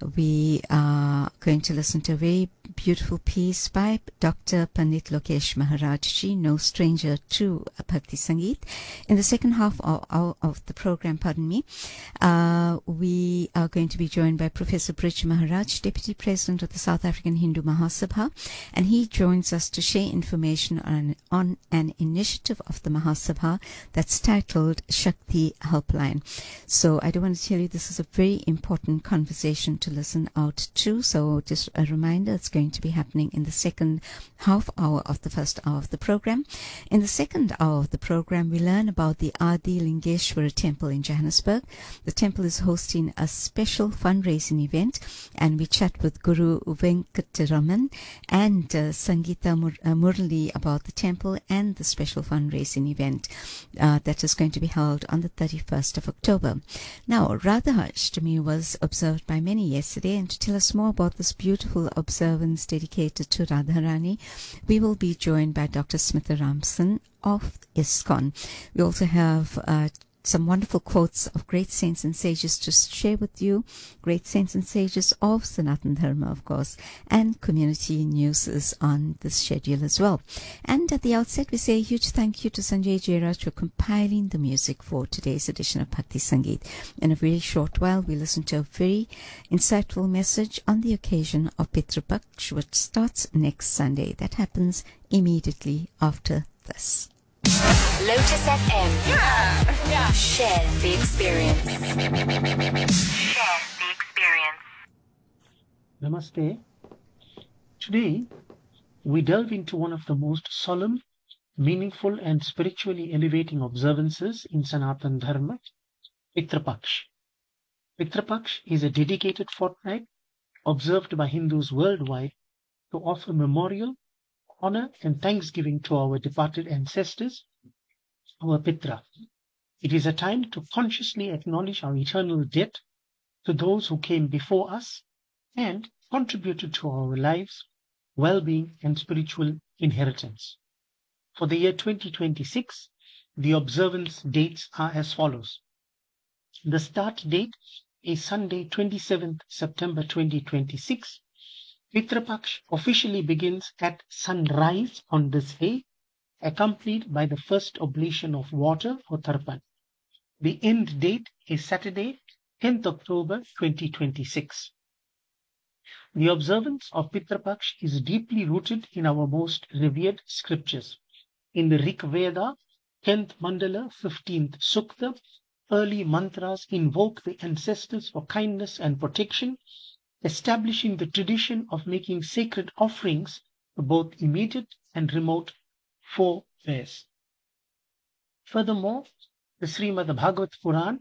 we are going to listen to a very beautiful piece by Dr. Pandit Lokesh Maharajji, no stranger to Bhakti Sangeet. In the second half of the program, we are going to be joined by Professor Brij Maharaj, Deputy President of the South African Hindu Mahasabha, and he joins us to share information on an initiative of the Mahasabha that's titled Shakti Helpline. So I do want to tell you this is a very important conversation to listen out to. So just a reminder, it's going to be happening in the second half hour of the first hour of the program. In the second hour of the program, we learn about the Adi Lingeshwara Temple in Johannesburg. The temple is hosting a special fundraising event, and we chat with Guru Venkataraman and Sangeeta Murli about the temple and the special fundraising event that is going to be held on the 31st of October. Now, Radha-Ashtami was observed by many yesterday, and to tell us more about this beautiful observance dedicated to Radharani, we will be joined by Dr. Smitha Ramson of ISKCON. We also have some wonderful quotes of great saints and sages to share with you, great saints and sages of Sanatana Dharma, of course, and community news is on this schedule as well. And at the outset, we say a huge thank you to Sanjay Jairaj for compiling the music for today's edition of Bhakti Sangeet. In a very short while, we listen to a very insightful message on the occasion of Pitru Paksh, which starts next Sunday. That happens immediately after this. Lotus FM. Yeah. Share the experience. Share the experience. Namaste. Today, we delve into one of the most solemn, meaningful and spiritually elevating observances in Sanatana Dharma, Pitru Paksh. Pitru Paksh is a dedicated fortnight observed by Hindus worldwide to offer memorial, honor and thanksgiving to our departed ancestors, our Pitra. It is a time to consciously acknowledge our eternal debt to those who came before us and contributed to our lives, well-being and spiritual inheritance. For the year 2026, the observance dates are as follows. The start date is Sunday, 27th September 2026. Pitru Paksh officially begins at sunrise on this day, accompanied by the first oblation of water or tarpan. The end date is Saturday, 10th October 2026. The observance of Pitru Paksh is deeply rooted in our most revered scriptures. In the Rig Veda, 10th Mandala, 15th Sukta, early mantras invoke the ancestors for kindness and protection, establishing the tradition of making sacred offerings to both immediate and remote forebears. Furthermore, the Srimad Bhagavad Puran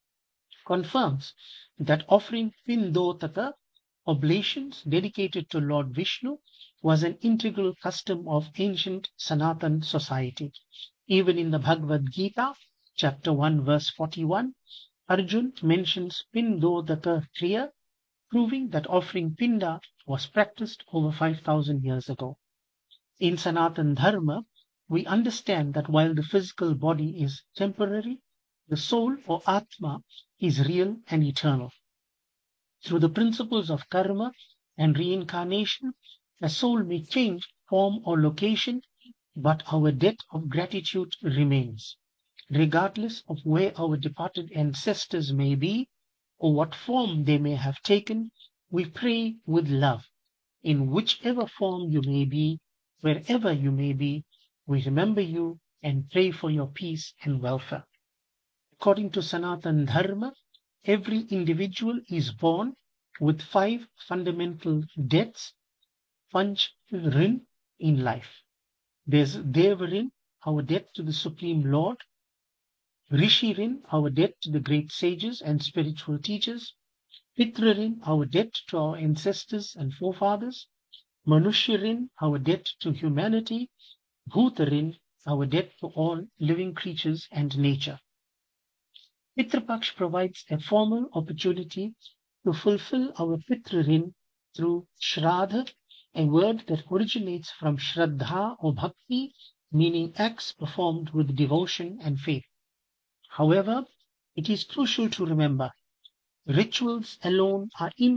confirms that offering Pindotaka, oblations dedicated to Lord Vishnu, was an integral custom of ancient Sanatan society. Even in the Bhagavad Gita, chapter 1, verse 41, Arjun mentions Pindotaka Kriya, proving that offering Pinda was practiced over 5,000 years ago. In Sanatana Dharma, we understand that while the physical body is temporary, the soul or Atma is real and eternal. Through the principles of karma and reincarnation, a soul may change form or location, but our debt of gratitude remains. Regardless of where our departed ancestors may be, or what form they may have taken, we pray with love. In whichever form you may be, wherever you may be, we remember you and pray for your peace and welfare. According to Sanatana Dharma, every individual is born with 5 fundamental debts, Panch Rin, in life. There's Deva Rin, our debt to the Supreme Lord; Rishi Rin, our debt to the great sages and spiritual teachers; Pitra Rin, our debt to our ancestors and forefathers; Manushya Rin, our debt to humanity; Bhuta Rin, our debt to all living creatures and nature. Pitru Paksh provides a formal opportunity to fulfill our Pitra Rin through Shraddha, a word that originates from Shraddha or Bhakti, meaning acts performed with devotion and faith. However, it is crucial to remember, rituals alone are